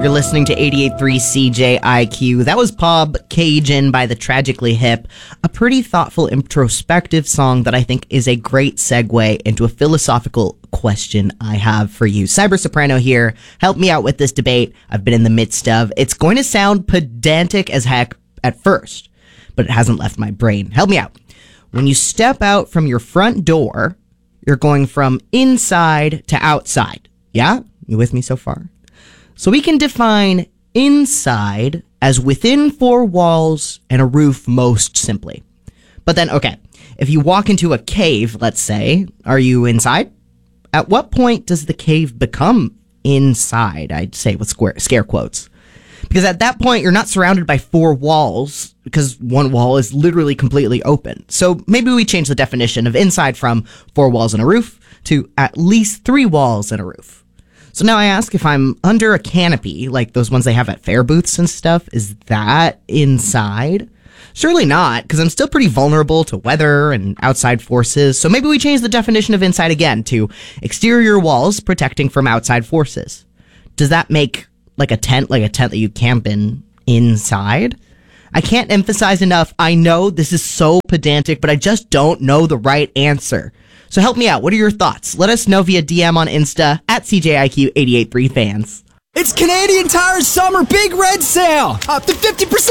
You're listening to 88.3 CJIQ. That was Pop Cajun by the Tragically Hip, a pretty thoughtful, introspective song that I think is a great segue into a philosophical question I have for you. Cyber Soprano here. Help me out with this debate I've been in the midst of. It's going to sound pedantic as heck at first, but it hasn't left my brain. Help me out. When you step out from your front door, you're going from inside to outside. Yeah? You with me so far? So we can define inside as within four walls and a roof most simply. But then, okay, if you walk into a cave, let's say, are you inside? At what point does the cave become inside, I'd say with scare quotes? Because at that point, you're not surrounded by four walls, because one wall is literally completely open. So maybe we change the definition of inside from four walls and a roof to at least three walls and a roof. So now I ask, if I'm under a canopy, like those ones they have at fair booths and stuff, is that inside? Surely not, because I'm still pretty vulnerable to weather and outside forces. So maybe we change the definition of inside again to exterior walls protecting from outside forces. Does that make like a tent that you camp in inside? I can't emphasize enough. I know this is so pedantic, but I just don't know the right answer. So help me out. What are your thoughts? Let us know via DM on Insta at CJIQ 88.3 fans. It's Canadian Tire's summer big red sale! Up to 50%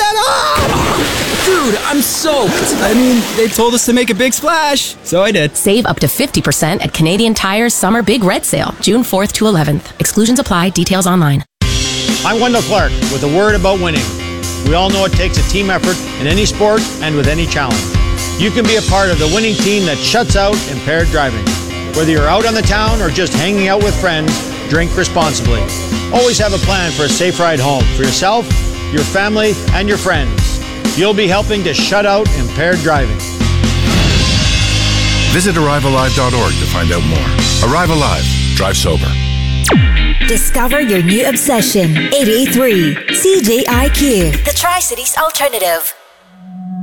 off! Dude, I'm soaked. I mean, they told us to make a big splash, so I did. Save up to 50% at Canadian Tire's summer big red sale, June 4th to 11th. Exclusions apply. Details online. I'm Wendell Clark with a word about winning. We all know it takes a team effort in any sport and with any challenge. You can be a part of the winning team that shuts out impaired driving. Whether you're out on the town or just hanging out with friends, drink responsibly. Always have a plan for a safe ride home for yourself, your family, and your friends. You'll be helping to shut out impaired driving. Visit ArriveAlive.org to find out more. Arrive Alive. Drive sober. Discover your new obsession. 88.3 CJIQ, the Tri-Cities Alternative.